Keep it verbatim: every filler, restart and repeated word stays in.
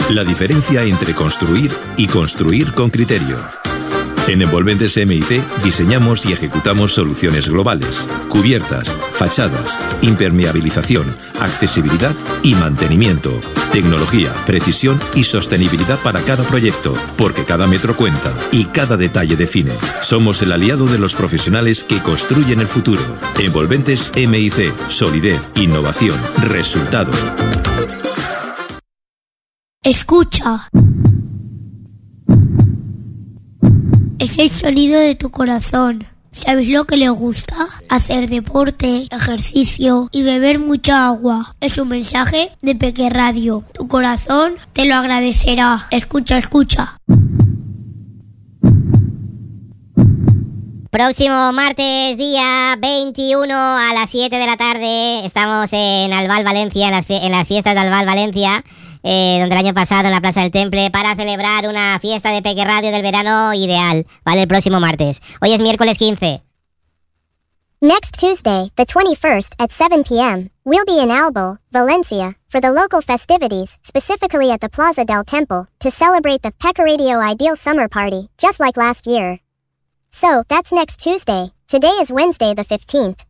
La diferencia entre construir y construir con criterio. En Envolventes M I C diseñamos y ejecutamos soluciones globales, cubiertas, fachadas, impermeabilización, accesibilidad y mantenimiento, tecnología, precisión y sostenibilidad para cada proyecto, porque cada metro cuenta y cada detalle define. Somos el aliado de los profesionales que construyen el futuro. Envolventes M I C, solidez, innovación, resultado. Escucha. Es el sonido de tu corazón. ¿Sabes lo que le gusta? Hacer deporte, ejercicio y beber mucha agua. Es un mensaje de Peque Radio. Tu corazón te lo agradecerá. Escucha, escucha. Próximo martes, día veintiuno a las siete de la tarde, estamos en Albal, Valencia, en las, fie- en las fiestas de Albal, Valencia, eh, donde el año pasado en la Plaza del Temple, para celebrar una fiesta de Peque Radio del verano ideal, ¿vale? El próximo martes. Hoy es miércoles quince. Next Tuesday, the twenty-first, at seven p.m., we'll be in Albal, Valencia, for the local festivities, specifically at the Plaza del Temple, to celebrate the Peque Radio Ideal Summer Party, just like last year. So, that's next Tuesday. Today is Wednesday the fifteenth.